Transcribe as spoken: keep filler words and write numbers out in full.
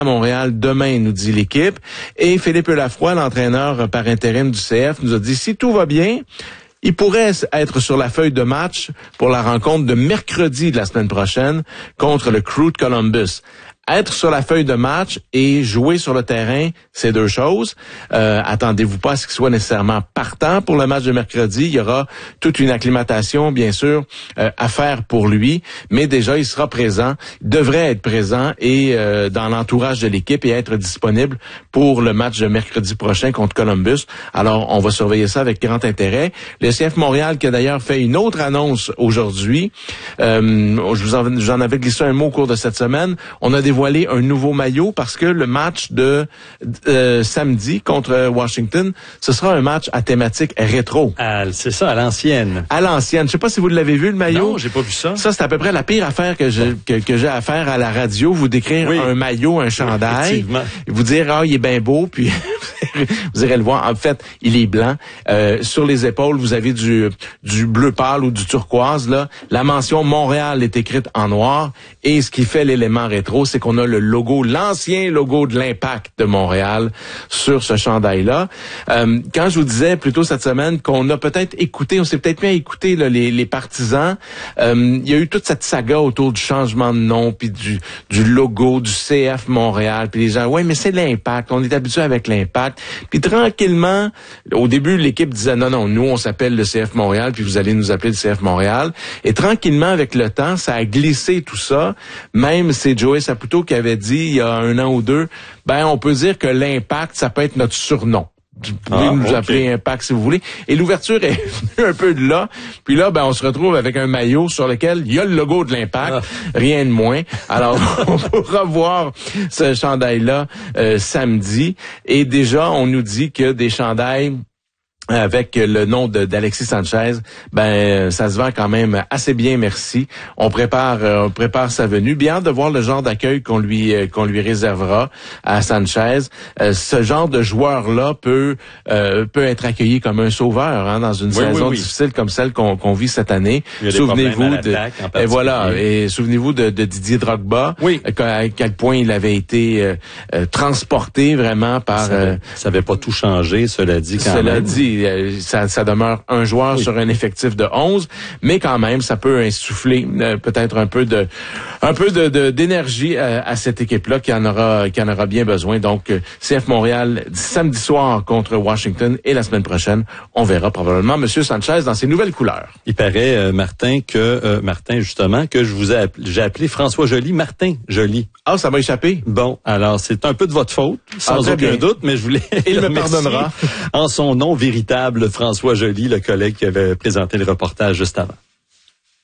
à Montréal demain, nous dit l'équipe. Et Philippe Lafroy, l'entraîneur par intérim du C F, nous a dit si tout va bien, il pourrait être sur la feuille de match pour la rencontre de mercredi de la semaine prochaine contre le Crew de Columbus. Être sur la feuille de match et jouer sur le terrain, c'est deux choses. Euh, attendez-vous pas à ce qu'il soit nécessairement partant pour le match de mercredi. Il y aura toute une acclimatation, bien sûr, euh, à faire pour lui. Mais déjà, il sera présent, il devrait être présent et euh, dans l'entourage de l'équipe et être disponible pour le match de mercredi prochain contre Columbus. Alors, on va surveiller ça avec grand intérêt. Le C F Montréal qui a d'ailleurs fait une autre annonce aujourd'hui. Euh, je vous en, j'en avais glissé un mot au cours de cette semaine. On a dévoilé un nouveau maillot parce que le match de euh, samedi contre Washington, ce sera un match à thématique rétro. Ah, c'est ça, à l'ancienne. À l'ancienne. Je sais pas si vous l'avez vu, le maillot. Non, j'ai pas vu ça. Ça, c'est à peu prprès la pire affaire que j'ai, que, que j'ai à faire à la radio. Vous décrire oui. un maillot, un chandail. Et vous dire, ah, il est bien beau, puis vous irez le voir. En fait, il est blanc. Euh, sur les épaules, vous avez du, du bleu pâle ou du turquoise, là. La mention Montréal est écrite en noir. Et ce qui fait l'élément rétro, c'est qu'on a le logo, l'ancien logo de l'Impact de Montréal sur ce chandail-là. Euh, quand je vous disais plus tôt cette semaine qu'on a peut-être écouté, on s'est peut-être bien écouté là, les, les partisans, euh, il y a eu toute cette saga autour du changement de nom, puis du, du logo du C F Montréal, puis les gens, ouais, mais c'est l'Impact, on est habitué avec l'Impact. Puis tranquillement, au début, l'équipe disait, non, non, nous, on s'appelle le C F Montréal, puis vous allez nous appeler le C F Montréal. Et tranquillement, avec le temps, ça a glissé tout ça. Même c'est Joey Saputo qui avait dit il y a un an ou deux, ben on peut dire que l'Impact, ça peut être notre surnom. Vous pouvez ah, nous okay. appeler Impact si vous voulez. Et l'ouverture est venue un peu de là. Puis là, ben on se retrouve avec un maillot sur lequel il y a le logo de l'Impact, ah. rien de moins. Alors, on pourra voir ce chandail-là euh, samedi. Et déjà, on nous dit que des chandails avec le nom de, d'Alexis Sanchez, ben ça se vend quand même assez bien, merci. On prépare, euh, on prépare sa venue. Bien hâte de voir le genre d'accueil qu'on lui euh, qu'on lui réservera à Sanchez. Euh, ce genre de joueur-là peut euh, peut être accueilli comme un sauveur hein, dans une oui, saison oui, oui. difficile comme celle qu'on, qu'on vit cette année. Souvenez-vous de et voilà et souvenez-vous de, de Didier Drogba, oui. à quel point il avait été euh, euh, transporté vraiment par. Ça euh, n'avait pas tout changé, cela dit. Quand cela même. dit. Ça, ça demeure un joueur oui. sur un effectif de onze, mais quand même, ça peut insuffler euh, peut-être un peu de, un peu de, de d'énergie euh, à cette équipe-là qui en aura, qui en aura bien besoin. Donc, euh, C F Montréal samedi soir contre Washington et la semaine prochaine, on verra probablement Monsieur Sanchez dans ses nouvelles couleurs. Il paraît, euh, Martin, que euh, Martin justement que je vous ai appelé, j'ai appelé François Joly, Martin Joly. Ah, ça m'a échappé. Bon, alors c'est un peu de votre faute, sans ah, aucun bien. doute, mais je voulais. Il me pardonnera en son nom véritable. François Joly, le collègue qui avait présenté le reportage juste avant.